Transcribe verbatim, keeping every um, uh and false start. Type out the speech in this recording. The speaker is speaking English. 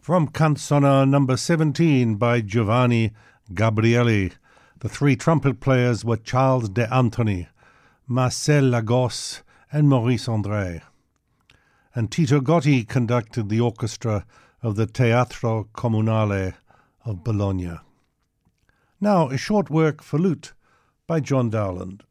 From Canzona number seventeen by Giovanni Gabrieli, the three trumpet players were Charles de Antoni, Marcel Lagos, and Maurice André. And Tito Gotti conducted the orchestra of the Teatro Comunale of Bologna. Now a short work for lute by John Dowland.